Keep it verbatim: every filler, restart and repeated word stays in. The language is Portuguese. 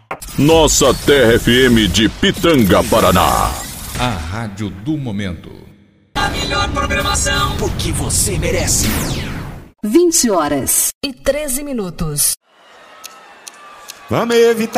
Nossa Terra F M de Pitanga, Paraná. A rádio do momento. A melhor programação, porque você merece. vinte horas e treze minutos. Vamos evitar